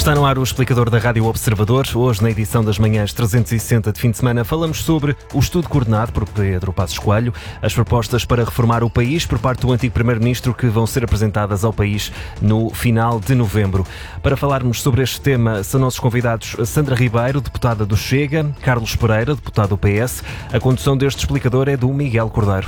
Está no ar o explicador da Rádio Observador. Hoje, na edição das manhãs 360 de fim de semana, falamos sobre o estudo coordenado por Pedro Passos Coelho, as propostas para reformar o país por parte do antigo Primeiro-Ministro que vão ser apresentadas ao país no final de novembro. Para falarmos sobre este tema, são nossos convidados Sandra Ribeiro, deputada do Chega, Carlos Pereira, deputado do PS. A condução deste explicador é do Miguel Cordeiro.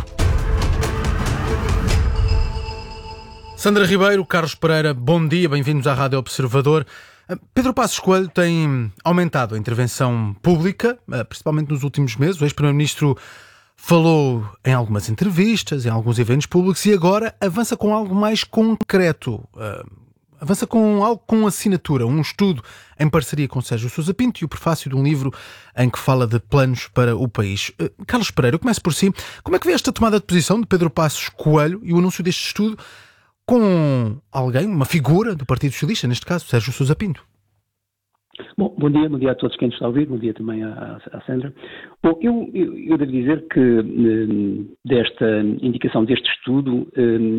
Sandra Ribeiro, Carlos Pereira, bom dia, bem-vindos à Rádio Observador. Pedro Passos Coelho tem aumentado a intervenção pública, principalmente nos últimos meses. O ex-primeiro-ministro falou em algumas entrevistas, em alguns eventos públicos e agora avança com algo mais concreto. Avança com algo com assinatura, um estudo em parceria com Sérgio Sousa Pinto e o prefácio de um livro em que fala de planos para o país. Carlos Pereira, eu começo por si. Como é que vê esta tomada de posição de Pedro Passos Coelho e o anúncio deste estudo com alguém, uma figura do Partido Socialista, neste caso, Sérgio Sousa Pinto? Bom dia a todos quem nos está a ouvir, bom dia também à Sandra. Bom, eu devo dizer que desta indicação deste estudo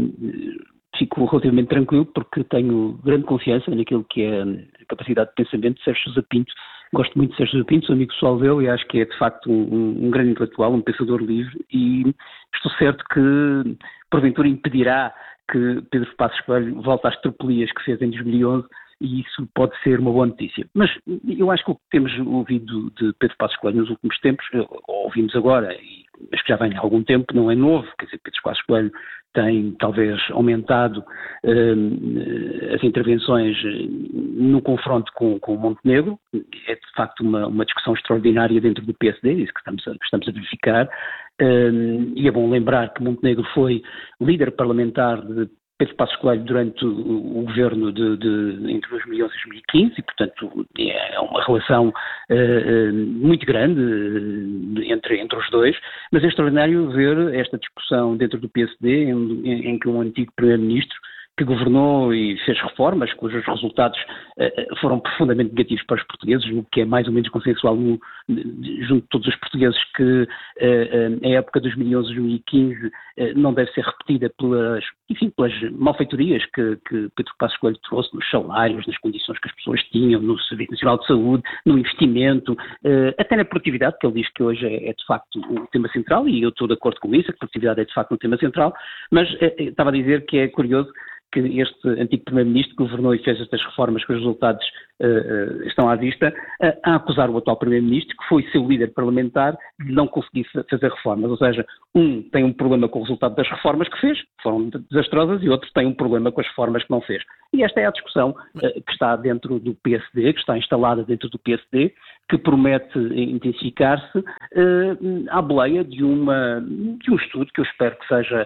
fico relativamente tranquilo porque tenho grande confiança naquilo que é a capacidade de pensamento de Sérgio Sousa Pinto. Gosto muito de Sérgio Sousa Pinto, sou amigo pessoal dele e acho que é de facto um grande intelectual, um pensador livre e estou certo que porventura impedirá que Pedro Passos Coelho volte às tropelias que fez em 2011 e isso pode ser uma boa notícia. Mas eu acho que o que temos ouvido de Pedro Passos Coelho nos últimos tempos, ouvimos agora, mas que já vem há algum tempo, não é novo, quer dizer, Pedro Passos Coelho tem talvez aumentado as intervenções no confronto com o Montenegro. É de facto uma discussão extraordinária dentro do PSD, isso que estamos a verificar. E é bom lembrar que Montenegro foi líder parlamentar de Pedro Passos Coelho durante o governo entre 2011 e 2015 e, portanto, é uma relação muito grande entre os dois, mas é extraordinário ver esta discussão dentro do PSD em que um antigo primeiro-ministro que governou e fez reformas cujos resultados foram profundamente negativos para os portugueses, o que é mais ou menos consensual junto de todos os portugueses que a época de 2011 e 2015 não deve ser repetida pelas malfeitorias que Pedro Passos Coelho trouxe nos salários, nas condições que as pessoas tinham, no Serviço Nacional de Saúde, no investimento, até na produtividade, que ele diz que hoje é de facto um tema central e eu estou de acordo com isso, a produtividade é de facto um tema central, mas estava a dizer que é curioso que este antigo primeiro-ministro governou e fez estas reformas que os resultados estão à vista, a acusar o atual primeiro-ministro, que foi seu líder parlamentar, de não conseguir fazer reformas. Ou seja, um tem um problema com o resultado das reformas que fez, que foram desastrosas, e outro tem um problema com as reformas que não fez. E esta é a discussão que está dentro do PSD, que está instalada dentro do PSD, que promete intensificar-se à boleia de um estudo que eu espero que seja,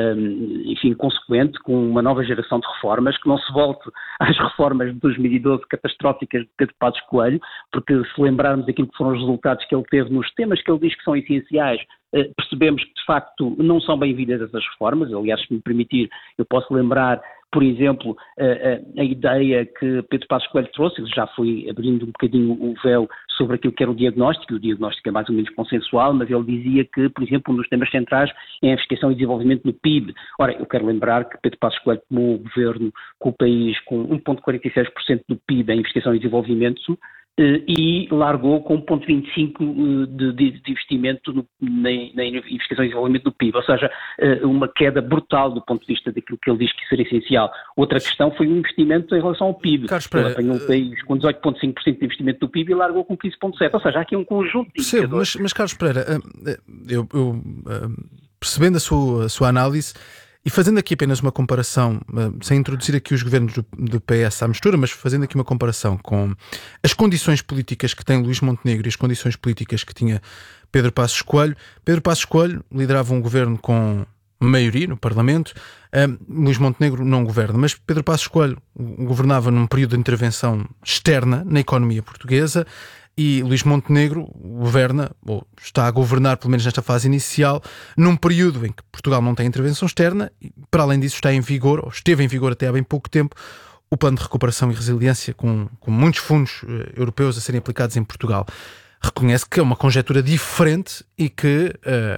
consequente, com uma nova geração de reformas, que não se volte às reformas de 2012 catastróficas de Pedro Passos Coelho, porque se lembrarmos daquilo que foram os resultados que ele teve nos temas que ele diz que são essenciais, percebemos que de facto não são bem-vindas essas reformas. Aliás, se me permitir, eu posso lembrar, por exemplo, a ideia que Pedro Passos Coelho trouxe, ele já foi abrindo um bocadinho o véu sobre aquilo que era o diagnóstico é mais ou menos consensual, mas ele dizia que, por exemplo, um dos temas centrais é a investigação e desenvolvimento no PIB. Ora, eu quero lembrar que Pedro Passos Coelho tomou o governo com o país com 1,46% do PIB em investigação e desenvolvimento, e largou com 1,25% de investimento na investigação e desenvolvimento do PIB, ou seja, uma queda brutal do ponto de vista daquilo que ele diz que seria essencial. Outra questão foi o investimento em relação ao PIB. Ele apanhou um país com 18,5% de investimento do PIB e largou com 15,7%, ou seja, há aqui um conjunto de indicadores. Mas Carlos Pereira, eu percebendo a sua análise, e fazendo aqui apenas uma comparação, sem introduzir aqui os governos do PS à mistura, mas fazendo aqui uma comparação com as condições políticas que tem Luís Montenegro e as condições políticas que tinha Pedro Passos Coelho. Pedro Passos Coelho liderava um governo com maioria no Parlamento, Luís Montenegro não governa, mas Pedro Passos Coelho governava num período de intervenção externa na economia portuguesa, e Luís Montenegro governa, ou está a governar, pelo menos nesta fase inicial, num período em que Portugal não tem intervenção externa e, para além disso, está em vigor, ou esteve em vigor até há bem pouco tempo, o Plano de Recuperação e Resiliência, com muitos fundos europeus a serem aplicados em Portugal. Reconhece que é uma conjectura diferente e que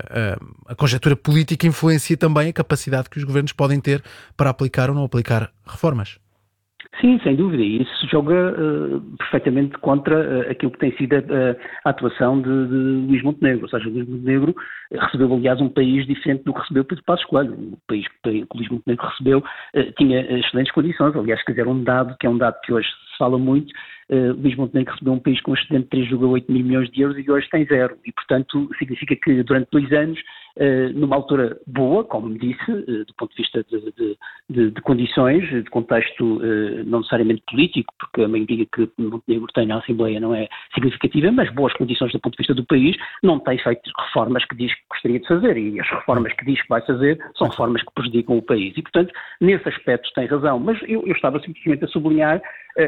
a conjectura política influencia também a capacidade que os governos podem ter para aplicar ou não aplicar reformas. Sim, sem dúvida, e isso joga perfeitamente contra aquilo que tem sido a atuação de Luís Montenegro, ou seja, Luís Montenegro recebeu, aliás, um país diferente do que recebeu Pedro Passos Coelho. O país que Luís Montenegro recebeu tinha excelentes condições, aliás, se quiser um dado, que é um dado que hoje se fala muito, Luís Montenegro recebeu um país com um excedente de 3,8 mil milhões de euros e hoje tem zero, e portanto significa que durante 2 anos, numa altura boa, como me disse, do ponto de vista de condições, de contexto não necessariamente político, porque a maioria que Montenegro tem na Assembleia não é significativa, mas boas condições do ponto de vista do país, não tem feito reformas que diz que gostaria de fazer, e as reformas que diz que vai fazer são reformas que prejudicam o país, e portanto, nesse aspecto tem razão, mas eu estava simplesmente a sublinhar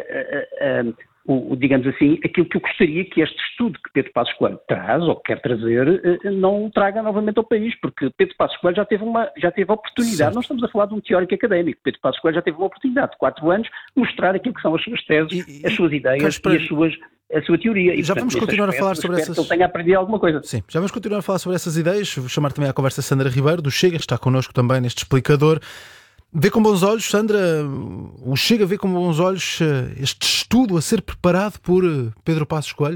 digamos assim, aquilo que eu gostaria que este estudo que Pedro Passos Coelho traz, ou quer trazer, não traga novamente ao país, porque Pedro Passos Coelho já teve a oportunidade, certo. Não estamos a falar de um teórico académico, Pedro Passos Coelho já teve uma oportunidade de 4 anos mostrar aquilo que são as suas teses, as suas ideias e a sua teoria. E, já vamos continuar a falar sobre essas... que ele tenha aprendido alguma coisa. Sim, já vamos continuar a falar sobre essas ideias, vou chamar também à conversa a Sandra Ribeiro, do Chega, está connosco também neste explicador. Vê com bons olhos, Sandra, o Chega vê com bons olhos este estudo a ser preparado por Pedro Passos Coelho?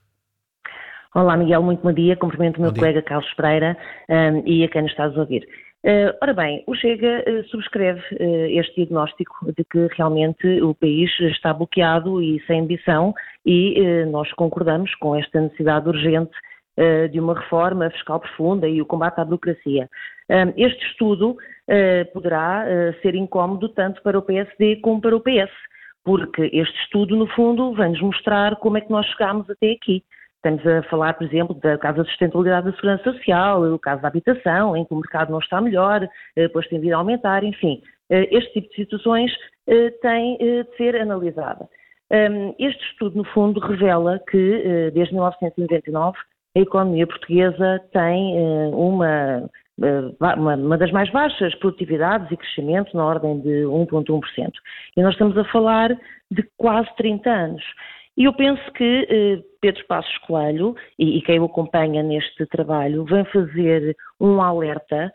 Olá, Miguel, muito bom dia. Cumprimento o meu colega Carlos Pereira e a quem nos está a ouvir. Ora bem, o Chega subscreve este diagnóstico de que realmente o país está bloqueado e sem ambição e nós concordamos com esta necessidade urgente de uma reforma fiscal profunda e o combate à burocracia. Este estudo poderá ser incómodo tanto para o PSD como para o PS, porque este estudo, no fundo, vai-nos mostrar como é que nós chegámos até aqui. Estamos a falar, por exemplo, da caso da sustentabilidade da segurança social, o caso da habitação, em que o mercado não está melhor, depois tem vindo a aumentar, enfim. Este tipo de situações tem de ser analisada. Este estudo, no fundo, revela que, desde 1999, a economia portuguesa tem uma das mais baixas produtividades e crescimento na ordem de 1,1%. E nós estamos a falar de quase 30 anos. E eu penso que Pedro Passos Coelho, e quem o acompanha neste trabalho, vem fazer um alerta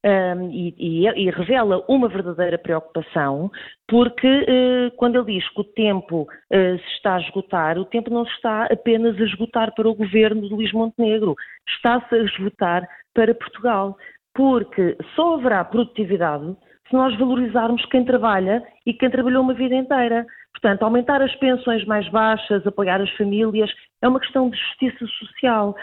e revela uma verdadeira preocupação, porque quando ele diz que o tempo se está a esgotar, o tempo não se está apenas a esgotar para o governo de Luís Montenegro, está-se a esgotar para Portugal, porque só haverá produtividade se nós valorizarmos quem trabalha e quem trabalhou uma vida inteira. Portanto, aumentar as pensões mais baixas, apoiar as famílias, é uma questão de justiça social.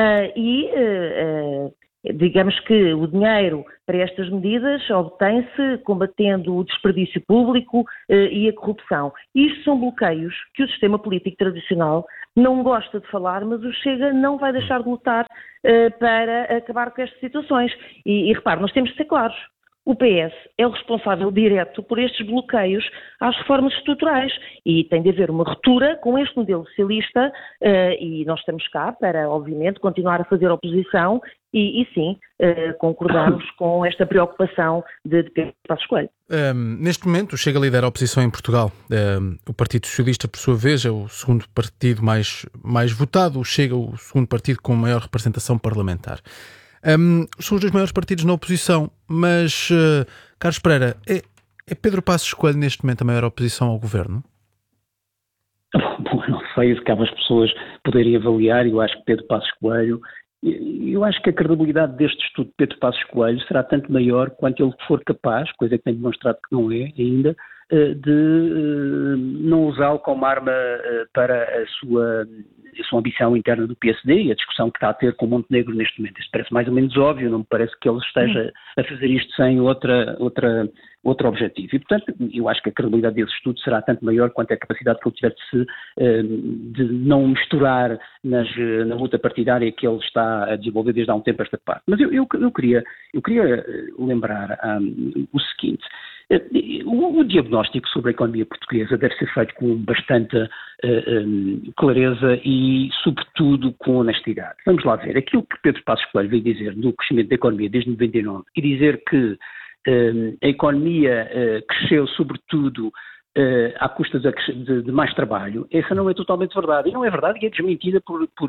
Digamos que o dinheiro para estas medidas obtém-se combatendo o desperdício público e a corrupção. Isto são bloqueios que o sistema político tradicional não gosta de falar, mas o Chega não vai deixar de lutar para acabar com estas situações. E repare, nós temos de ser claros. O PS é o responsável direto por estes bloqueios às reformas estruturais e tem de haver uma ruptura com este modelo socialista e nós estamos cá para, obviamente, continuar a fazer oposição e sim, concordamos com esta preocupação de Pedro Passos Coelho. Neste momento, o Chega lidera a oposição em Portugal. O Partido Socialista, por sua vez, é o segundo partido mais votado. O Chega, o segundo partido com maior representação parlamentar. São os dois maiores partidos na oposição, mas, Carlos Pereira, é Pedro Passos Coelho neste momento a maior oposição ao governo? Bom, não sei se cabe as pessoas poderem avaliar. Eu acho que Pedro Passos Coelho, eu acho que a credibilidade deste estudo de Pedro Passos Coelho será tanto maior quanto ele for capaz, coisa que tem demonstrado que não é ainda, de não usá-lo como arma para a sua ambição interna do PSD e a discussão que está a ter com o Montenegro neste momento. Isso parece mais ou menos óbvio, não me parece que ele esteja a fazer isto sem outro objetivo. E, portanto, eu acho que a credibilidade desse estudo será tanto maior quanto a capacidade que ele tiver de não misturar na luta partidária que ele está a desenvolver desde há um tempo esta parte. Mas eu queria lembrar o seguinte. O diagnóstico sobre a economia portuguesa deve ser feito com bastante clareza e, sobretudo, com honestidade. Vamos lá ver. Aquilo que Pedro Passos Coelho veio dizer do crescimento da economia desde 99 e dizer que a economia cresceu, sobretudo, à custa de mais trabalho, essa não é totalmente verdade. E não é verdade e é desmentida por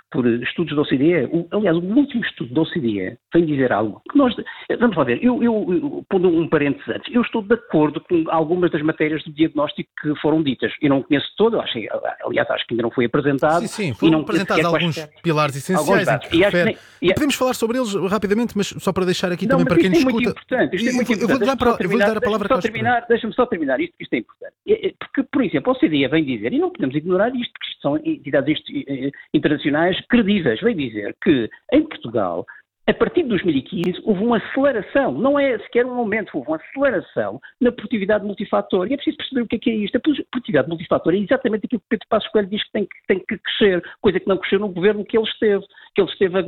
por estudos da OCDE. Aliás, o último estudo da OCDE vem dizer algo que nós... Vamos lá ver, eu pondo um parênteses antes, eu estou de acordo com algumas das matérias do diagnóstico que foram ditas. Eu não conheço todo, aliás, acho que ainda não foi apresentado. Sim, foram apresentados alguns pilares essenciais. E podemos falar sobre eles rapidamente, mas só para deixar aqui também para quem nos escuta. Eu vou-lhe dar a palavra para deixa-me só terminar isto é importante. Porque, por exemplo, a OCDE vem dizer, e não podemos ignorar isto, porque isto são entidades internacionais credíveis, vem dizer que em Portugal, a partir de 2015, houve uma aceleração, não é sequer um aumento, houve uma aceleração na produtividade multifator. E é preciso perceber o que é isto. A produtividade multifator é exatamente aquilo que Pedro Passos Coelho diz que tem que crescer, coisa que não cresceu no governo que ele esteve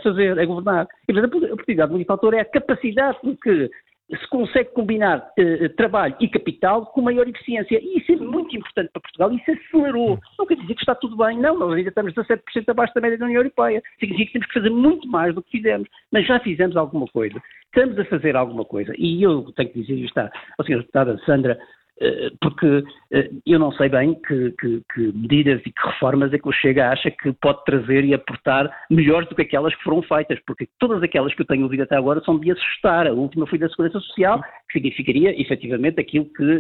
a governar. E, portanto, a produtividade multifator é a capacidade com que se consegue combinar trabalho e capital com maior eficiência. E isso é muito importante para Portugal. Isso acelerou. Não quer dizer que está tudo bem. Não, nós ainda estamos 17% abaixo da média da União Europeia. Significa que temos que fazer muito mais do que fizemos. Mas já fizemos alguma coisa. Estamos a fazer alguma coisa. E eu tenho que dizer isto à senhora deputada Sandra, porque eu não sei bem que medidas e que reformas é que o Chega acha que pode trazer e aportar melhores do que aquelas que foram feitas, porque todas aquelas que eu tenho ouvido até agora são de assustar. A última foi da Segurança Social, que significaria efetivamente aquilo que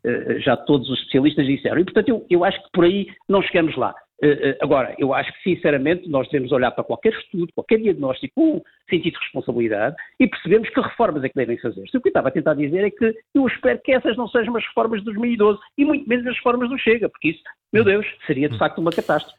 já todos os especialistas disseram. E portanto eu acho que por aí não chegamos lá. Agora, eu acho que sinceramente nós devemos olhar para qualquer estudo, qualquer diagnóstico com sentido de responsabilidade e percebemos que reformas é que devem fazer-se. O que eu estava a tentar dizer é que eu espero que essas não sejam as reformas de 2012 e muito menos as reformas do Chega, porque isso, meu Deus, seria de facto uma catástrofe.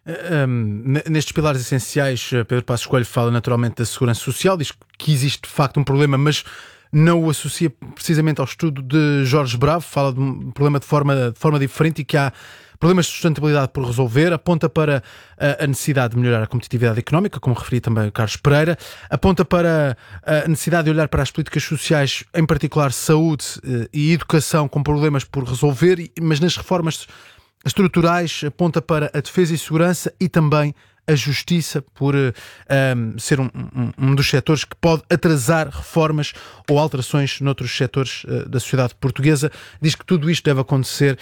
Nestes pilares essenciais, Pedro Passos Coelho fala naturalmente da segurança social, diz que existe de facto um problema, mas não o associa precisamente ao estudo de Jorge Bravo, fala de um problema de forma diferente e que há problemas de sustentabilidade por resolver, aponta para a necessidade de melhorar a competitividade económica, como referia também o Carlos Pereira, aponta para a necessidade de olhar para as políticas sociais, em particular saúde e educação, com problemas por resolver, mas nas reformas estruturais aponta para a defesa e segurança e também a justiça, por ser um dos setores que pode atrasar reformas ou alterações noutros setores da sociedade portuguesa. Diz que tudo isto deve acontecer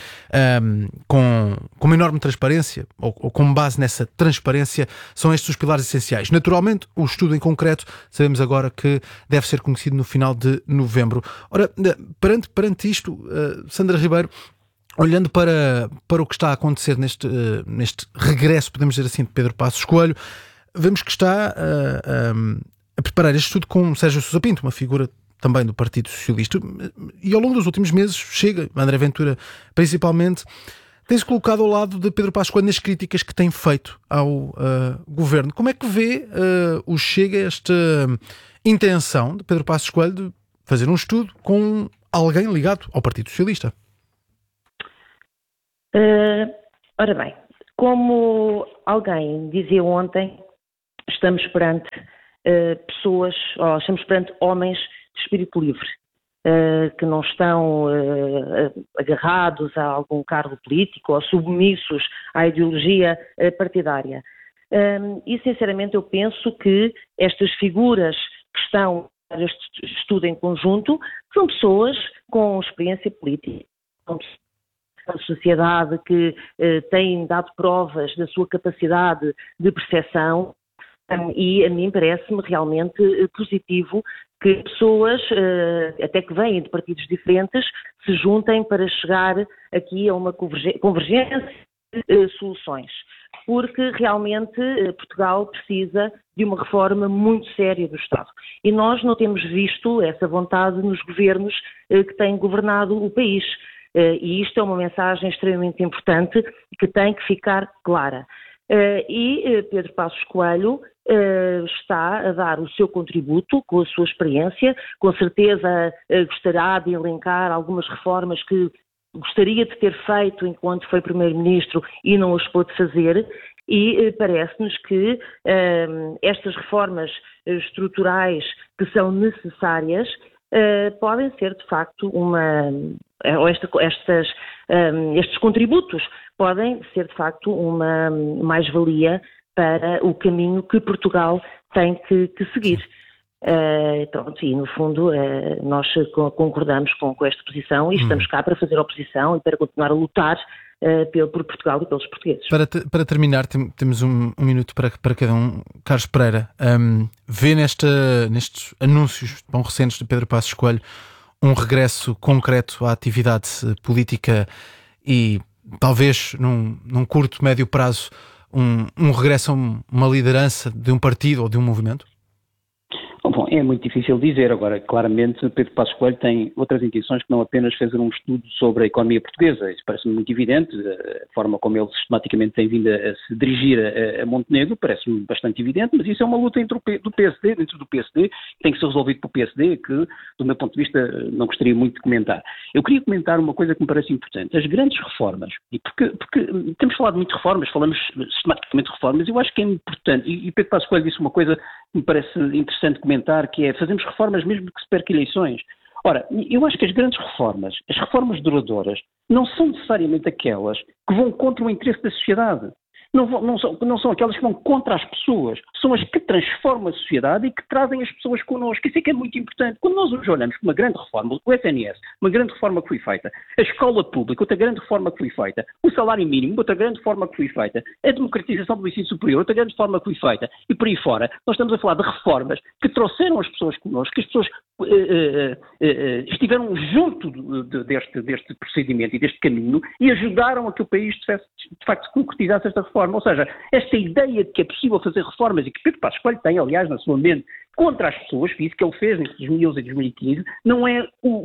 com uma enorme transparência, ou com base nessa transparência. São estes os pilares essenciais. Naturalmente, o estudo em concreto, sabemos agora que deve ser conhecido no final de novembro. Ora, perante isto, Sandra Ribeiro, olhando para o que está a acontecer neste regresso, podemos dizer assim, de Pedro Passos Coelho, vemos que está a preparar este estudo com Sérgio Sousa Pinto, uma figura também do Partido Socialista, e ao longo dos últimos meses, Chega, André Ventura principalmente, tem-se colocado ao lado de Pedro Passos Coelho nas críticas que tem feito ao governo. Como é que vê o Chega esta intenção de Pedro Passos Coelho de fazer um estudo com alguém ligado ao Partido Socialista? Ora bem, como alguém dizia ontem, estamos perante pessoas, estamos perante homens de espírito livre, que não estão agarrados a algum cargo político ou submissos à ideologia partidária. E sinceramente eu penso que estas figuras que estão neste estudo em conjunto são pessoas com experiência política, a sociedade que tem dado provas da sua capacidade de percepção, e a mim parece-me realmente positivo que pessoas, até que vêm de partidos diferentes, se juntem para chegar aqui a uma convergência de soluções, porque realmente Portugal precisa de uma reforma muito séria do Estado. E nós não temos visto essa vontade nos governos que têm governado o país. E isto é uma mensagem extremamente importante que tem que ficar clara. E Pedro Passos Coelho está a dar o seu contributo com a sua experiência, com certeza gostará de elencar algumas reformas que gostaria de ter feito enquanto foi Primeiro-Ministro e não as pôde fazer, e parece-nos que estas reformas estruturais que são necessárias podem ser de facto estes contributos podem ser de facto uma mais-valia para o caminho que Portugal tem que seguir. Pronto, e no fundo nós concordamos com esta posição e estamos cá para fazer oposição e para continuar a lutar por Portugal e pelos portugueses. Para terminar, temos um minuto para cada um. Carlos Pereira, vê nestes anúncios tão recentes de Pedro Passos Coelho um regresso concreto à atividade política e talvez num curto, médio prazo um regresso a uma liderança de um partido ou de um movimento? Bom, é muito difícil dizer. Agora, claramente, Pedro Passos Coelho tem outras intenções que não apenas fazer um estudo sobre a economia portuguesa. Isso parece-me muito evidente. A forma como ele sistematicamente tem vindo a se dirigir a Montenegro parece-me bastante evidente, mas isso é uma luta dentro do PSD, que tem que ser resolvido pelo PSD, que, do meu ponto de vista, não gostaria muito de comentar. Eu queria comentar uma coisa que me parece importante. As grandes reformas, e porque temos falado muito de reformas, falamos sistematicamente de reformas, eu acho que é importante, e Pedro Passos Coelho disse uma coisa que me parece interessante comentar, que é fazemos reformas mesmo que se perca eleições. Ora, eu acho que as grandes reformas, as reformas duradouras, não são necessariamente aquelas que vão contra o interesse da sociedade. Não são aquelas que vão contra as pessoas, são as que transformam a sociedade e que trazem as pessoas connosco. Isso é que é muito importante. Quando nós hoje olhamos para uma grande reforma, o SNS, uma grande reforma que foi feita, a escola pública, outra grande reforma que foi feita, o salário mínimo, outra grande reforma que foi feita, a democratização do ensino superior, outra grande reforma que foi feita, e por aí fora, nós estamos a falar de reformas que trouxeram as pessoas connosco, que as pessoas estiveram junto deste procedimento e deste caminho e ajudaram a que o país de facto concretizasse esta reforma. Ou seja, esta ideia de que é possível fazer reformas e que Pedro Passos Coelho tem, aliás, na sua mente, contra as pessoas, que isso que ele fez entre 2011 e 2015, não é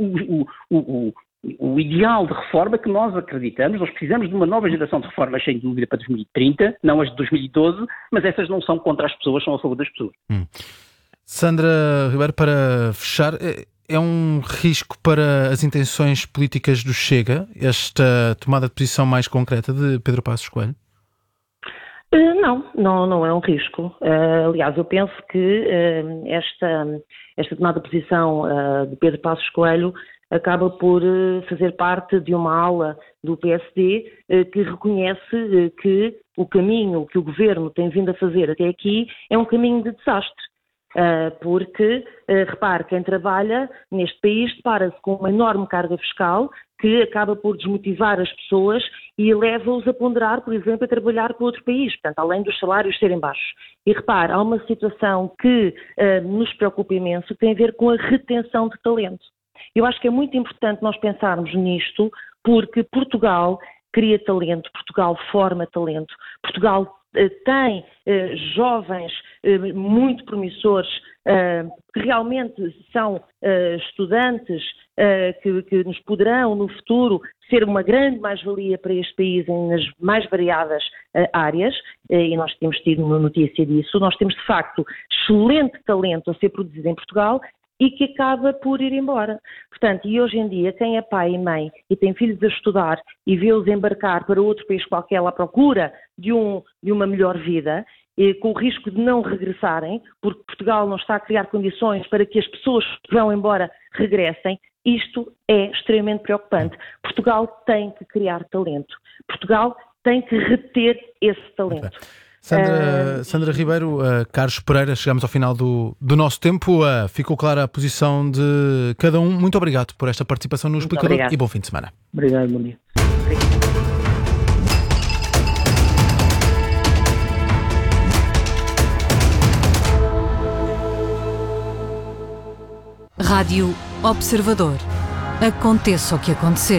o ideal de reforma que nós acreditamos. Nós precisamos de uma nova geração de reformas, sem dúvida, para 2030, não as de 2012, mas essas não são contra as pessoas, são a favor das pessoas. Sandra Ribeiro, para fechar, é um risco para as intenções políticas do Chega, esta tomada de posição mais concreta de Pedro Passos Coelho? Não é um risco. Aliás, eu penso que esta tomada de posição de Pedro Passos Coelho acaba por fazer parte de uma ala do PSD que reconhece que o caminho que o governo tem vindo a fazer até aqui é um caminho de desastre. Porque, repare, quem trabalha neste país depara-se com uma enorme carga fiscal que acaba por desmotivar as pessoas e leva-os a ponderar, por exemplo, a trabalhar para outro país, portanto, além dos salários serem baixos. E repare, há uma situação que nos preocupa imenso, que tem a ver com a retenção de talento. Eu acho que é muito importante nós pensarmos nisto, porque Portugal cria talento, Portugal forma talento, Portugal tem jovens muito promissores que realmente são estudantes que nos poderão no futuro ser uma grande mais-valia para este país nas mais variadas áreas, e nós temos tido uma notícia disso. Nós temos de facto excelente talento a ser produzido em Portugal e que acaba por ir embora. Portanto, e hoje em dia, quem é pai e mãe e tem filhos a estudar e vê-os embarcar para outro país qualquer à procura de uma melhor vida, com o risco de não regressarem, porque Portugal não está a criar condições para que as pessoas que vão embora regressem, isto é extremamente preocupante. Portugal tem que criar talento. Portugal tem que reter esse talento. Sandra Ribeiro, Carlos Pereira, chegamos ao final do nosso tempo. Ficou clara a posição de cada um. Muito obrigado por esta participação no Explicador e bom fim de semana. Obrigado, bom dia. Rádio Observador. Aconteça o que acontecer.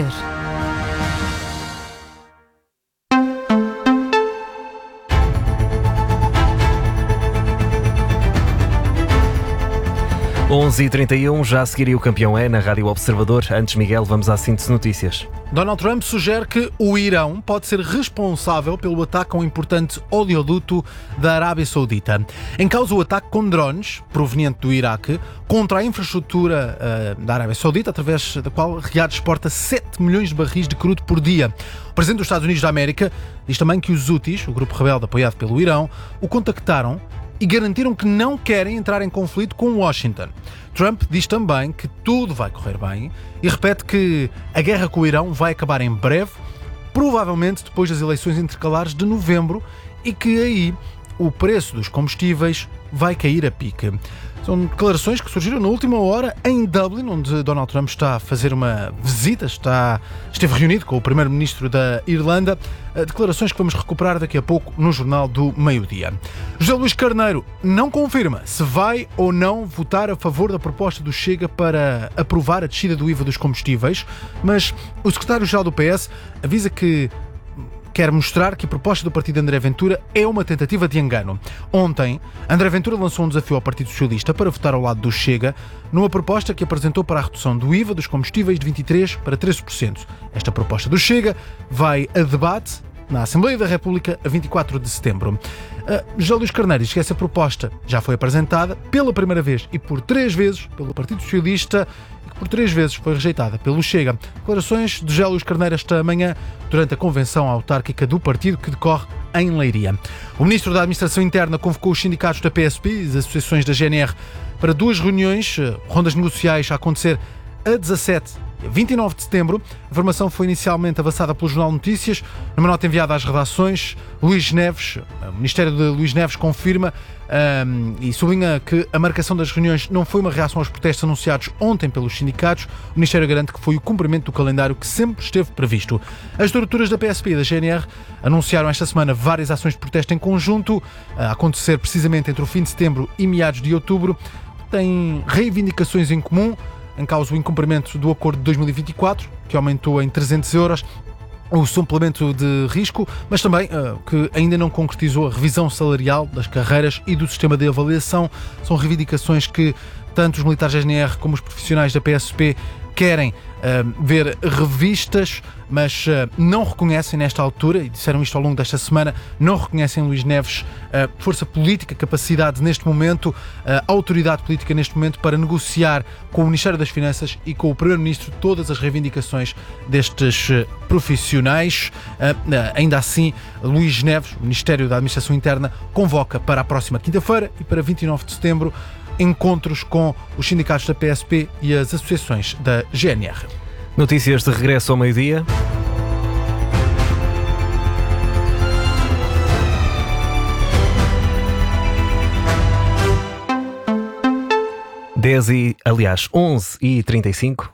11h31, já a seguir o campeão é na Rádio Observador. Antes, Miguel, vamos à síntese de notícias. Donald Trump sugere que o Irão pode ser responsável pelo ataque a um importante oleoduto da Arábia Saudita. Em causa o ataque com drones, proveniente do Iraque, contra a infraestrutura da Arábia Saudita, através da qual Riad exporta 7 milhões de barris de crudo por dia. O presidente dos Estados Unidos da América diz também que os Houthis, o grupo rebelde apoiado pelo Irão, o contactaram e garantiram que não querem entrar em conflito com Washington. Trump diz também que tudo vai correr bem e repete que a guerra com o Irão vai acabar em breve, provavelmente depois das eleições intercalares de novembro, e que aí o preço dos combustíveis vai cair a pique. São declarações que surgiram na última hora em Dublin, onde Donald Trump está a fazer uma visita, esteve reunido com o primeiro-ministro da Irlanda. Declarações que vamos recuperar daqui a pouco no Jornal do Meio-Dia. José Luís Carneiro não confirma se vai ou não votar a favor da proposta do Chega para aprovar a descida do IVA dos combustíveis, mas o secretário-geral do PS avisa que quer mostrar que a proposta do partido de André Ventura é uma tentativa de engano. Ontem, André Ventura lançou um desafio ao Partido Socialista para votar ao lado do Chega, numa proposta que apresentou para a redução do IVA dos combustíveis de 23% para 13%. Esta proposta do Chega vai a debate na Assembleia da República a 24 de setembro. José Luís Carneiro diz que essa proposta já foi apresentada pela primeira vez e por 3 vezes pelo Partido Socialista e que por 3 vezes foi rejeitada pelo Chega. Declarações de José Luís Carneiro esta manhã durante a convenção autárquica do partido que decorre em Leiria. O Ministro da Administração Interna convocou os sindicatos da PSP e as associações da GNR para 2 reuniões, rondas negociais a acontecer a 17 e 29 de setembro. A informação foi inicialmente avançada pelo Jornal Notícias. Numa nota enviada às redações, Luís Neves, o Ministério de Luís Neves confirma e sublinha que a marcação das reuniões não foi uma reação aos protestos anunciados ontem pelos sindicatos. O Ministério garante que foi o cumprimento do calendário que sempre esteve previsto. As estruturas da PSP e da GNR anunciaram esta semana várias ações de protesto em conjunto, a acontecer precisamente entre o fim de setembro e meados de outubro. Têm reivindicações em comum. Em causa o incumprimento do acordo de 2024, que aumentou em 300 euros, o suplemento de risco, mas também que ainda não concretizou a revisão salarial das carreiras e do sistema de avaliação. São reivindicações que tanto os militares da GNR como os profissionais da PSP querem ver revistas, mas não reconhecem nesta altura, e disseram isto ao longo desta semana, não reconhecem Luís Neves força política, capacidade neste momento, autoridade política neste momento para negociar com o Ministério das Finanças e com o Primeiro-Ministro todas as reivindicações destes profissionais. Ainda assim, Luís Neves, o Ministério da Administração Interna, convoca para a próxima quinta-feira e para 29 de setembro encontros com os sindicatos da PSP e as associações da GNR. Notícias de regresso ao meio-dia. Aliás, 11h35.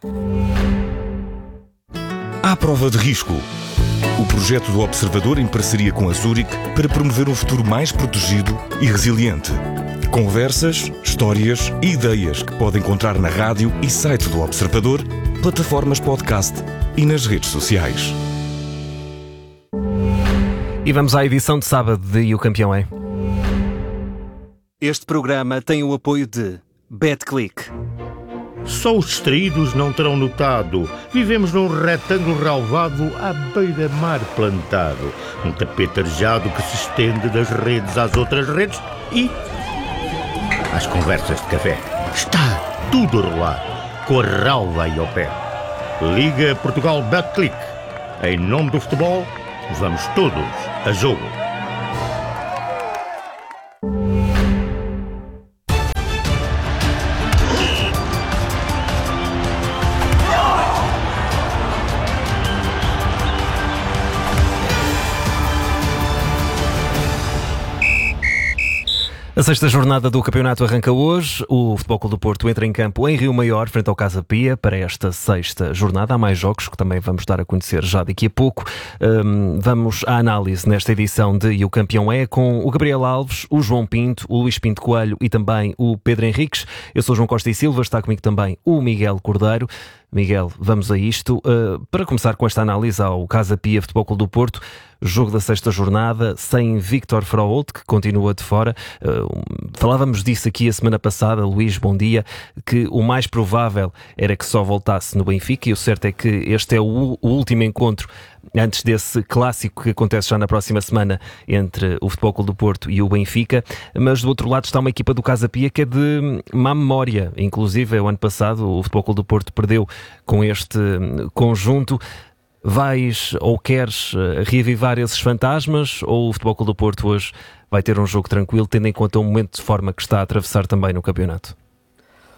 À prova de risco. O projeto do Observador em parceria com a Zurich para promover um futuro mais protegido e resiliente. Conversas, histórias e ideias que pode encontrar na rádio e site do Observador, plataformas podcast e nas redes sociais. E vamos à edição de sábado de E o Campeão é. Este programa tem o apoio de BetClick. Só os distraídos não terão notado. Vivemos num retângulo relvado à beira-mar plantado. Um tapete arejado que se estende das redes às outras redes e às conversas de café. Está tudo a rolar, com a relva aí ao pé. Liga Portugal BetClick. Em nome do futebol, vamos todos a jogo. A sexta jornada do campeonato arranca hoje. O Futebol Clube do Porto entra em campo em Rio Maior, frente ao Casa Pia, para esta sexta jornada. Há mais jogos que também vamos dar a conhecer já daqui a pouco. Vamos à análise nesta edição de E o Campeão é com o Gabriel Alves, o João Pinto, o Luís Pinto Coelho e também o Pedro Henriques. Eu sou o João Costa e Silva, está comigo também o Miguel Cordeiro. Miguel, vamos a isto. Para começar com esta análise ao Casa Pia Futebol Clube do Porto, jogo da sexta jornada, sem Victor Fraolt, que continua de fora. Falávamos disso aqui a semana passada, Luís, bom dia, que o mais provável era que só voltasse no Benfica, e o certo é que este é o último encontro antes desse clássico que acontece já na próxima semana entre o Futebol Clube do Porto e o Benfica. Mas do outro lado está uma equipa do Casa Pia que é de má memória. Inclusive, o ano passado o Futebol Clube do Porto perdeu com este conjunto. Vais ou queres reavivar esses fantasmas, ou o Futebol Clube do Porto hoje vai ter um jogo tranquilo, tendo em conta o momento de forma que está a atravessar também no campeonato?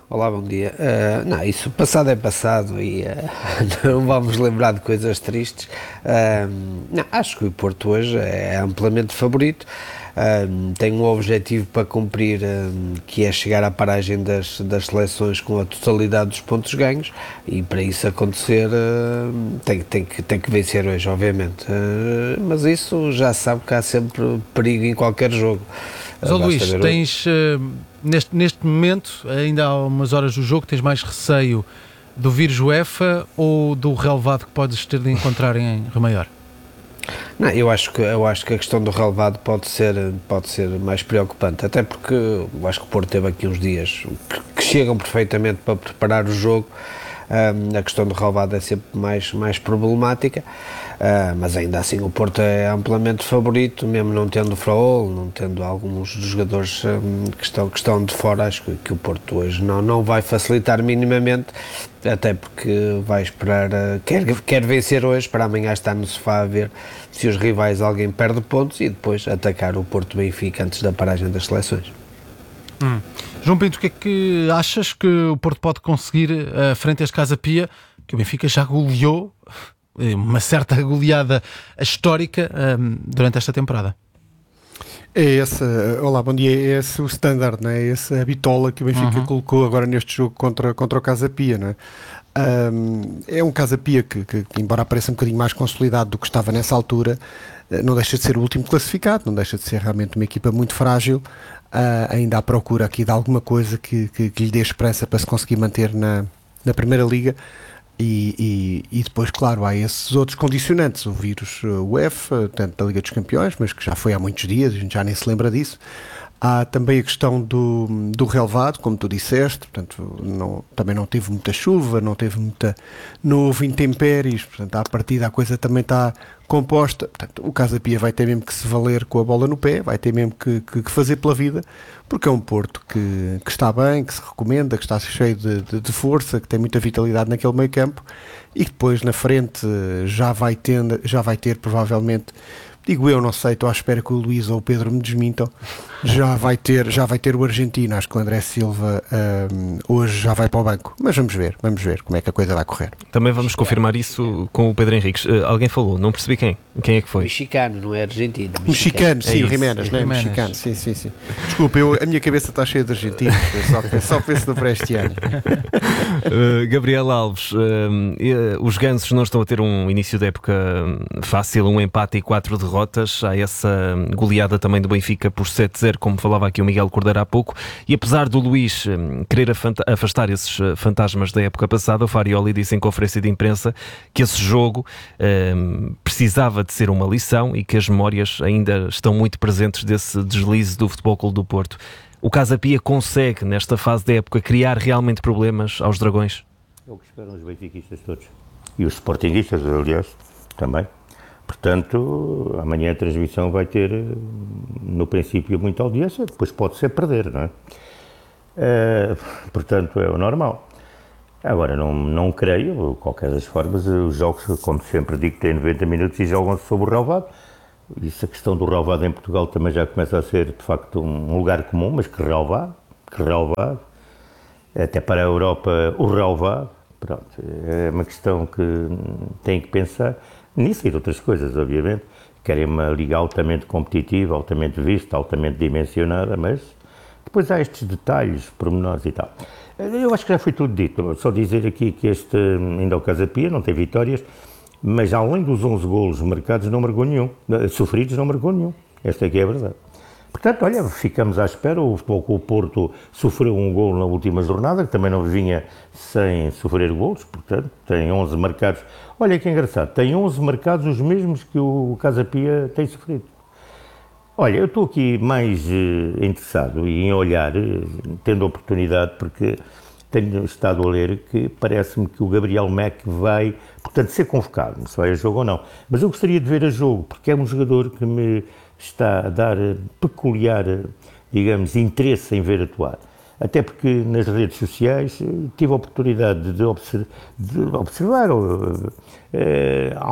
Olá, bom dia. Não, isso passado é passado e não vamos lembrar de coisas tristes. Não, acho que o Porto hoje é amplamente favorito. Tem um objetivo para cumprir, que é chegar à paragem das seleções com a totalidade dos pontos ganhos, e para isso acontecer tem que vencer hoje, obviamente. Mas isso já sabe que há sempre perigo em qualquer jogo. Mas, Luís, tens neste momento, ainda há umas horas do jogo, tens mais receio do vírus UEFA ou do relevado que podes ter de encontrar em Remaior? Não, eu acho que a questão do relevado pode ser mais preocupante, até porque eu acho que o Porto teve aqui uns dias que chegam perfeitamente para preparar o jogo. A questão do relevado é sempre mais problemática, mas ainda assim o Porto é amplamente favorito, mesmo não tendo o Fraol, não tendo alguns dos jogadores que estão de fora. Acho que o Porto hoje não vai facilitar minimamente, até porque vai esperar, quer vencer hoje para amanhã estar no sofá a ver se os rivais alguém perde pontos e depois atacar o Porto Benfica antes da paragem das seleções. João Pinto, o que é que achas que o Porto pode conseguir frente a este Casa Pia, que o Benfica já goleou, uma certa goleada histórica durante esta temporada? Olá, bom dia. É esse o standard, não é? Essa a bitola que o Benfica colocou agora neste jogo contra o Casa Pia, não é? É um Casa Pia que, embora pareça um bocadinho mais consolidado do que estava nessa altura, não deixa de ser o último classificado, não deixa de ser realmente uma equipa muito frágil, ainda à procura aqui de alguma coisa que lhe dê esperança para se conseguir manter na Primeira Liga. E depois, claro, há esses outros condicionantes, o vírus UEFA, tanto da Liga dos Campeões, mas que já foi há muitos dias, a gente já nem se lembra disso. Há também a questão do relevado, como tu disseste, portanto, também não teve muita chuva, não houve intempéries, portanto, à partida a coisa também está composta. Portanto, o Casa Pia vai ter mesmo que se valer com a bola no pé, vai ter mesmo que fazer pela vida, porque é um Porto que está bem, que se recomenda, que está cheio de força, que tem muita vitalidade naquele meio campo, e que depois na frente já vai ter provavelmente, digo eu, não sei, estou à espera que o Luís ou o Pedro me desmintam, já vai ter o argentino. Acho que o André Silva hoje já vai para o banco, mas vamos ver como é que a coisa vai correr. Também vamos confirmar isso com o Pedro Henriques. Alguém falou, não percebi quem é que foi? Mexicano, não é argentino. Mexicano, sim, é o Jiménez, não é? Mexicano, sim. Desculpa, a minha cabeça está cheia de argentinos, só penso no este ano. Gabriel Alves, os gansos não estão a ter um início de época fácil, um empate e 4 derrotas. Há essa goleada também do Benfica por 7-0, como falava aqui o Miguel Cordeiro há pouco, e apesar do Luís querer afastar esses fantasmas da época passada, o Farioli disse em conferência de imprensa que esse jogo precisava de ser uma lição e que as memórias ainda estão muito presentes desse deslize do Futebol Clube do Porto. O Casa Pia consegue, nesta fase da época, criar realmente problemas aos Dragões? É o que esperam os benfiquistas todos. E os sportinguistas, aliás, também. Portanto, amanhã a transmissão vai ter, no princípio, muita audiência, depois pode ser perder, não é? Portanto, é o normal. Agora, não creio, de qualquer das formas, os jogos, como sempre digo, têm 90 minutos e jogam-se sobre o relvado. Isso, a questão do relvado em Portugal também já começa a ser, de facto, um lugar comum, mas que relvado. Até para a Europa, o relvado. Pronto, é uma questão que tem que pensar nisso e de outras coisas, obviamente. Querem uma liga altamente competitiva, altamente vista, altamente dimensionada, mas depois há estes detalhes, pormenores e tal. Eu acho que já foi tudo dito. Só dizer aqui que ainda o Casa Pia não tem vitórias, mas além dos 11 golos marcados, não marcou nenhum. Sofridos, não marcou nenhum. Esta aqui é a verdade. Portanto, olha, ficamos à espera. O Futebol Clube do Porto sofreu um golo na última jornada, que também não vinha sem sofrer golos, portanto, tem 11 marcados. Olha que engraçado, tem 11 marcados, os mesmos que o Casa Pia tem sofrido. Olha, eu estou aqui mais interessado em olhar, tendo oportunidade, porque tenho estado a ler que parece-me que o Gabriel Mac vai, portanto, ser convocado, não sei se vai a jogo ou não, mas eu gostaria de ver a jogo, porque é um jogador que me está a dar peculiar, digamos, interesse em ver atuar. Até porque nas redes sociais tive a oportunidade de observar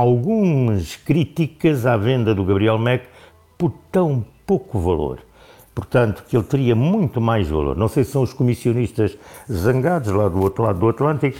algumas críticas à venda do Gabriel Mac por tão pouco valor. portanto, que ele teria muito mais valor. Não sei se são os comissionistas zangados lá do outro lado do Atlântico,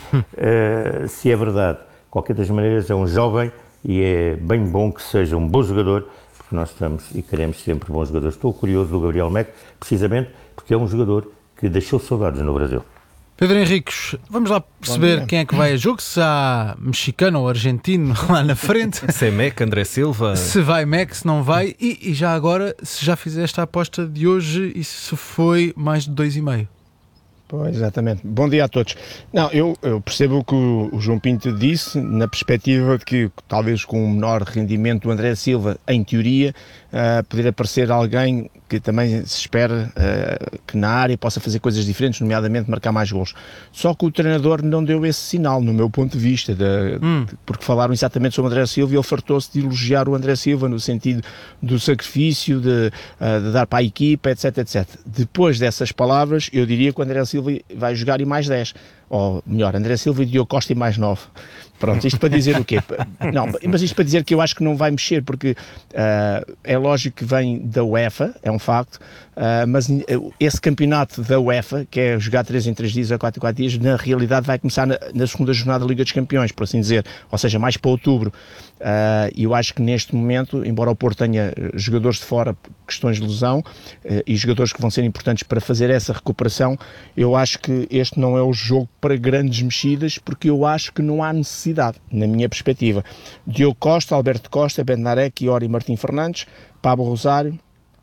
se é verdade. De qualquer das maneiras, é um jovem e é bem bom que seja um bom jogador, porque nós estamos e queremos sempre bons jogadores. Estou curioso do Gabriel Mac, precisamente porque é um jogador que deixou saudades no Brasil. Pedro Henriques, vamos lá perceber quem é que vai a jogo, se há mexicano ou argentino lá na frente. Se é Mac, André Silva. Se vai Mac, se não vai. E já agora, se já fizeste a aposta de hoje e se foi mais de 2,5. Pois, exatamente. Bom dia a todos. Não, eu percebo o que o João Pinto disse, na perspectiva de que talvez com um menor rendimento do André Silva, em teoria, poderia aparecer alguém que também se espera que na área possa fazer coisas diferentes, nomeadamente marcar mais gols. Só que o treinador não deu esse sinal, no meu ponto de vista, porque falaram exatamente sobre o André Silva e ele fartou-se de elogiar o André Silva no sentido do sacrifício, de dar para a equipa, etc, etc. Depois dessas palavras, eu diria que o André Silva vai jogar e mais 10. Ou melhor, André Silva e Diogo Costa e mais 9. Pronto, isto para dizer o quê? Não, mas isto para dizer que eu acho que não vai mexer, porque é lógico que vem da UEFA, é um facto, mas esse campeonato da UEFA, que é jogar 3 em 3 dias ou 4 em 4 dias, na realidade vai começar na segunda jornada da Liga dos Campeões, por assim dizer, ou seja, mais para outubro. E eu acho que neste momento, embora o Porto tenha jogadores de fora, questões de lesão, e jogadores que vão ser importantes para fazer essa recuperação, eu acho que este não é o jogo para grandes mexidas, porque eu acho que não há necessidade, na minha perspectiva. Diogo Costa, Alberto Costa, Bednarek, Iori Martim Fernandes, Pablo Rosário,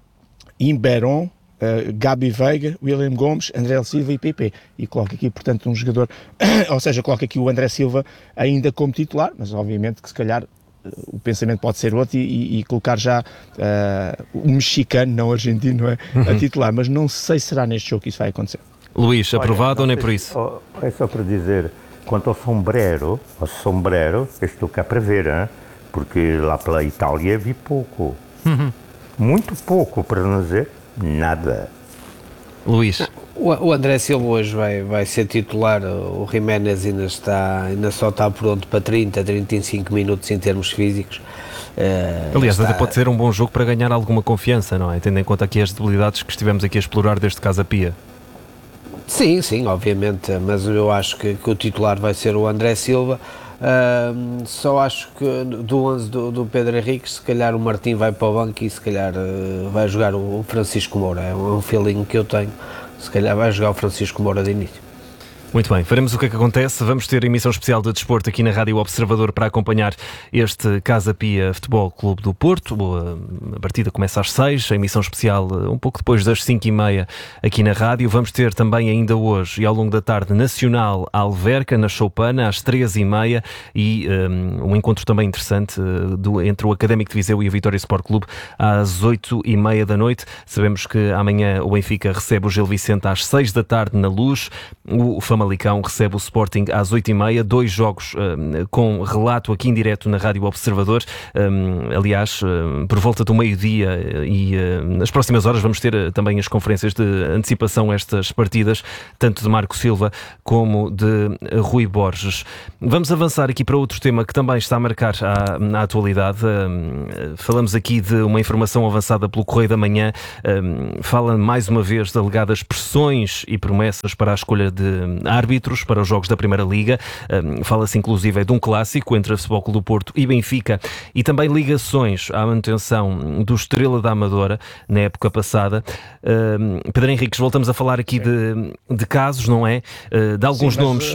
Imberon, Gabi Veiga, William Gomes, André Silva e PP. E coloco aqui, portanto, um jogador, ou seja, coloco aqui o André Silva ainda como titular, mas obviamente que se calhar o pensamento pode ser outro e colocar já o mexicano, não o argentino, não é? A titular, mas não sei se será neste jogo que isso vai acontecer. Luís, aprovado ou nem por isso? É só para dizer, quanto ao sombrero, estou cá para ver, hein? Porque lá pela Itália vi pouco. Muito pouco, para não dizer nada. Luís. O André Silva hoje vai ser titular, o Jiménez ainda só está pronto para 35 minutos em termos físicos. Aliás, até pode ser um bom jogo para ganhar alguma confiança, não é? Tendo em conta aqui as debilidades que estivemos aqui a explorar desde Casa Pia. Sim, obviamente, mas eu acho que o titular vai ser o André Silva. Só acho que do 11 do Pedro Henrique, se calhar o Martim vai para o banco e se calhar vai jogar o Francisco Moura. É um feeling que eu tenho, se calhar vai jogar o Francisco Moura de início. Muito bem, faremos o que é que acontece. Vamos ter emissão especial de desporto aqui na Rádio Observador para acompanhar este Casa Pia Futebol Clube do Porto. A partida começa às 6, a emissão especial um pouco depois das 5h30 aqui na Rádio. Vamos ter também ainda hoje e ao longo da tarde Nacional Alverca na Choupana às 13h30 e um encontro também interessante entre o Académico de Viseu e a Vitória Sport Clube às 8h30 da noite. Sabemos que amanhã o Benfica recebe o Gil Vicente às 6 da tarde na Luz. O Famalicão recebe o Sporting às 8h30, 2 jogos com relato aqui em direto na Rádio Observador. Aliás, por volta do meio-dia e nas próximas horas vamos ter também as conferências de antecipação a estas partidas, tanto de Marco Silva como de Rui Borges. Vamos avançar aqui para outro tema que também está a marcar a atualidade. Falamos aqui de uma informação avançada pelo Correio da Manhã. Fala mais uma vez de alegadas pressões e promessas para a escolha de árbitros para os jogos da Primeira Liga. Fala-se inclusive de um clássico entre a Futebol Clube do Porto e Benfica e também ligações à manutenção do Estrela da Amadora na época passada. Pedro Henriques, voltamos a falar aqui de casos, não é? De alguns nomes.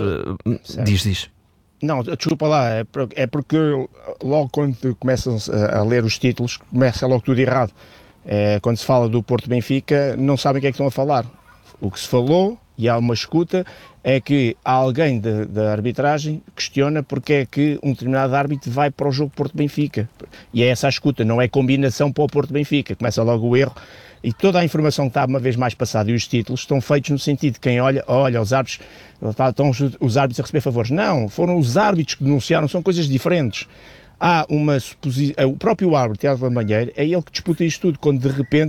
Diz. Não, desculpa lá, é porque logo quando começam a ler os títulos, começa logo tudo errado. Quando se fala do Porto-Benfica, não sabem o que é que estão a falar. O que se falou, e há uma escuta, é que alguém da arbitragem questiona porque é que um determinado árbitro vai para o jogo Porto-Benfica. E é essa a escuta, não é combinação para o Porto-Benfica. Começa logo o erro. E toda a informação que está uma vez mais passada e os títulos estão feitos no sentido de quem olha, os árbitros, estão os árbitros a receber favores. Não, foram os árbitros que denunciaram, são coisas diferentes. Há uma suposição, o próprio árbitro, Tiago Lamanheiro, é ele que disputa isto tudo, quando de repente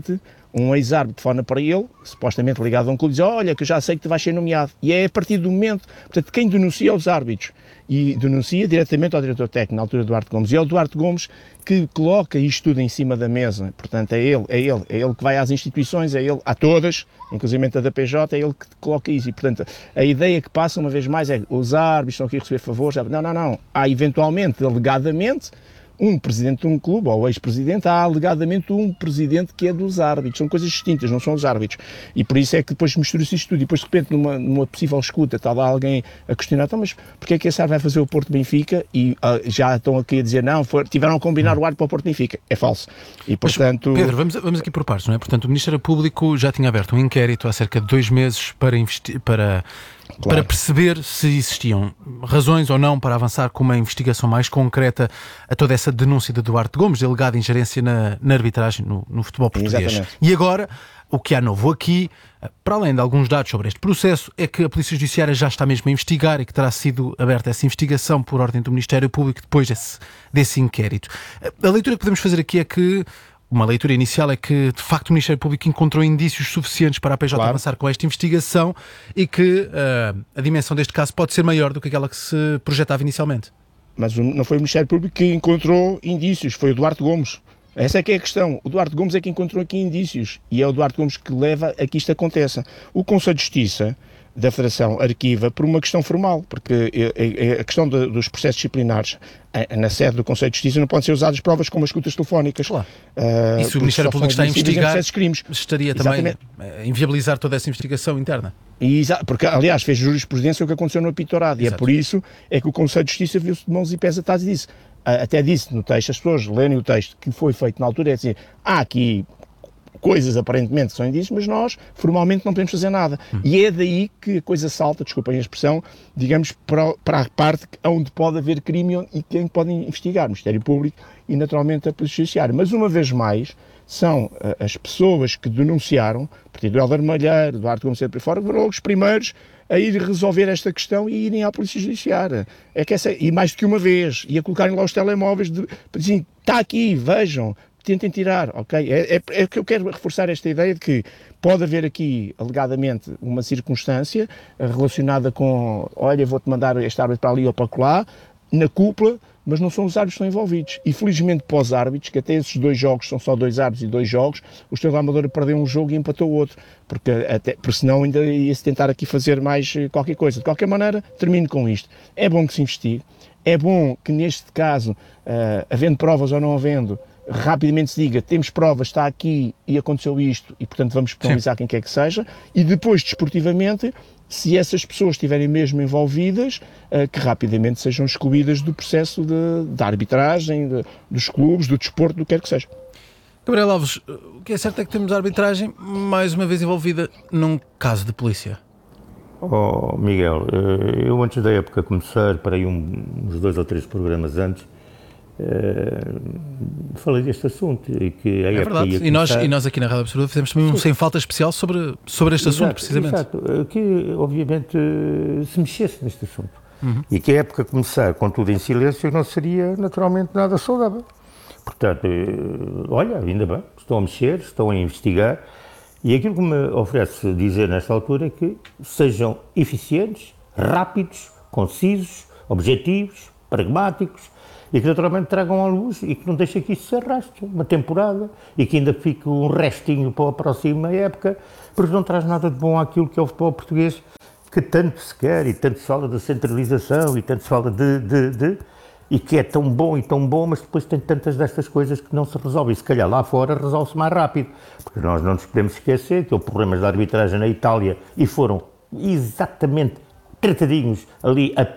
um ex-árbitro telefona para ele, supostamente ligado a um clube, diz: olha, que eu já sei que tu vais ser nomeado. E é a partir do momento, portanto, quem denuncia os árbitros e denuncia diretamente ao diretor técnico, na altura Duarte Gomes, e é o Duarte Gomes que coloca isto tudo em cima da mesa. Portanto, é ele que vai às instituições, é ele, a todas, inclusive a da PJ, é ele que coloca isso. E, portanto, a ideia que passa, uma vez mais, é os árbitros estão aqui a receber favores. Não. Há, eventualmente, alegadamente, um presidente de um clube, ou ex-presidente, há alegadamente um presidente que é dos árbitros. São coisas distintas, não são os árbitros. E por isso é que depois mistura-se isto tudo. E depois, de repente, numa possível escuta, está lá alguém a questionar: então, mas porquê é que esse árbitro vai fazer o Porto-Benfica? E já estão aqui a dizer: não, tiveram a combinar o árbitro para o Porto-Benfica. É falso. E, portanto... Mas, Pedro, vamos aqui por partes, não é? Portanto, o Ministério Público já tinha aberto um inquérito há cerca de 2 meses para perceber se existiam razões ou não para avançar com uma investigação mais concreta a toda essa denúncia de Duarte Gomes, de alegada ingerência na arbitragem no futebol português. Exatamente. E agora, o que há novo aqui, para além de alguns dados sobre este processo, é que a Polícia Judiciária já está mesmo a investigar e que terá sido aberta essa investigação por ordem do Ministério Público depois desse inquérito. A leitura que podemos fazer aqui é que uma leitura inicial é que, de facto, o Ministério Público encontrou indícios suficientes para a PJ avançar com esta investigação e que a dimensão deste caso pode ser maior do que aquela que se projetava inicialmente. Mas não foi o Ministério Público que encontrou indícios, foi o Duarte Gomes. Essa é que é a questão. O Duarte Gomes é que encontrou aqui indícios e é o Duarte Gomes que leva a que isto aconteça. O Conselho de Justiça da Federação arquiva por uma questão formal, porque a questão dos processos disciplinares na sede do Conselho de Justiça não podem ser usadas provas como as escutas telefónicas. Claro. E se o Ministério Público está a investigar, estaria também a inviabilizar toda essa investigação interna? Porque, aliás, fez jurisprudência o que aconteceu no Apitorado. E é por isso é que o Conselho de Justiça viu-se de mãos e pés atados e disse, até disse no texto, as pessoas lerem o texto que foi feito na altura, é assim: há aqui coisas aparentemente que são indícios, mas nós formalmente não podemos fazer nada. E é daí que a coisa salta, desculpem a expressão, digamos, para a parte onde pode haver crime e quem pode investigar, o Ministério Público e naturalmente a Polícia Judiciária. Mas uma vez mais, são as pessoas que denunciaram, a partir do Hélder Malheiro, do Duarte Gomes por aí fora, foram os primeiros a ir resolver esta questão e irem à Polícia Judiciária. E mais do que uma vez, e a colocarem lá os telemóveis, assim, está aqui, vejam, tentem tirar, ok? É que eu quero reforçar esta ideia de que pode haver aqui, alegadamente, uma circunstância relacionada com: olha, vou-te mandar este árbitro para ali ou para lá, na cúpula, mas não são os árbitros que estão envolvidos. E felizmente para os árbitros, que até esses 2 jogos são só 2 árbitros e 2 jogos, o Estrela da Amadora perdeu um jogo e empatou o outro, porque senão ainda ia-se tentar aqui fazer mais qualquer coisa. De qualquer maneira, termino com isto. É bom que se investigue, é bom que neste caso, havendo provas ou não havendo, rapidamente se diga: temos provas, está aqui e aconteceu isto e portanto vamos penalizar quem quer que seja, e depois desportivamente, se essas pessoas estiverem mesmo envolvidas, que rapidamente sejam excluídas do processo da arbitragem, dos clubes, do desporto, do que quer que seja. Gabriel Alves, o que é certo é que temos a arbitragem mais uma vez envolvida num caso de polícia. Oh, Miguel, eu antes da época começar, para aí uns 2 ou 3 programas antes, falei deste assunto e que a época verdade. E nós aqui na Rádio Observador fizemos também um sem falta especial sobre este assunto, precisamente. Exato, que obviamente se mexesse neste assunto. E que a época começar com tudo em silêncio não seria naturalmente nada saudável. Portanto, olha, ainda bem, estão a mexer, estão a investigar, e aquilo que me oferece dizer nesta altura é que sejam eficientes, rápidos, concisos, objetivos, pragmáticos, e que naturalmente tragam à luz e que não deixem que isto se arraste uma temporada e que ainda fique um restinho para a próxima época, porque não traz nada de bom àquilo que é o futebol português, que tanto se quer e tanto se fala da centralização e tanto se fala e que é tão bom, mas depois tem tantas destas coisas que não se resolvem. E se calhar lá fora resolve-se mais rápido, porque nós não nos podemos esquecer que houve problemas de arbitragem na Itália e foram exatamente tratadinhos ali a